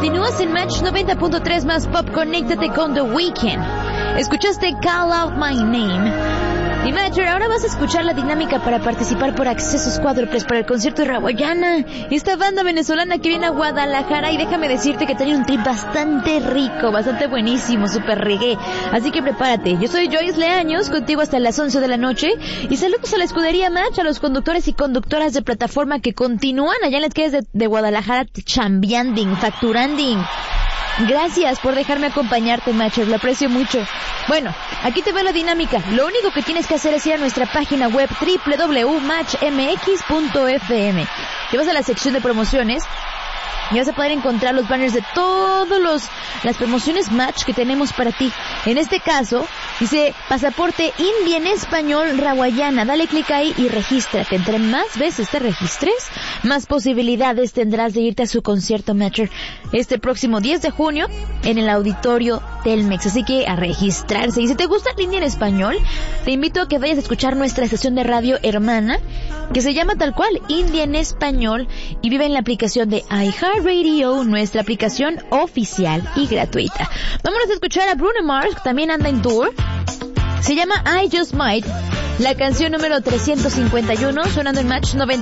Continúas en Match 90.3 más pop. Conéctate con The Weeknd. Escuchaste Call Out My Name. Y Matcher, ahora vas a escuchar la dinámica para participar por accesos cuádruples para el concierto de Rawayana, esta banda venezolana que viene a Guadalajara, y déjame decirte que tiene un trip bastante rico, bastante buenísimo, super reggae, así que prepárate. Yo soy Joyce Leaños, contigo hasta las 11 de la noche, y saludos a la escudería Match, a los conductores y conductoras de plataforma que continúan allá en las calles de Guadalajara chambeando, facturando. Gracias por dejarme acompañarte, Matcher, lo aprecio mucho. Bueno, aquí te va la dinámica. Lo único que tienes que hacer es ir a nuestra página web www.matchmx.fm. Te vas a la sección de promociones y vas a poder encontrar los banners de todas las promociones Match que tenemos para ti. En este caso, dice Pasaporte India en español Rawayana. Dale clic ahí y regístrate. Entre más veces te registres, más posibilidades tendrás de irte a su concierto Matcher este próximo 10 de junio en el auditorio Telmex. Así que a registrarse. Y si te gusta India en español, te invito a que vayas a escuchar nuestra estación de radio hermana, que se llama tal cual India en español, y vive en la aplicación de iHeartRadio, nuestra aplicación oficial y gratuita. Vámonos a escuchar a Bruno Mars, que también anda en tour. Se llama I Just Might, la canción número 351, sonando en Match 90.